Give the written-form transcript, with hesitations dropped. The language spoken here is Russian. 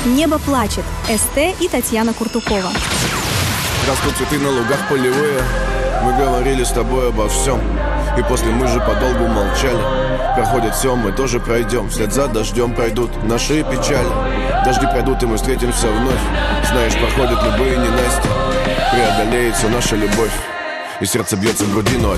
«Небо плачет» СТ и Татьяна Куртукова. Растут цветы на лугах полевые. Мы говорили с тобой обо всем, и после мы же подолгу молчали. Проходит все, мы тоже пройдем. Вслед за дождем пройдут наши печали. Дожди пройдут, и мы встретимся вновь. Знаешь, проходят любые ненасти. Преодолеется наша любовь, и сердце бьется в груди, но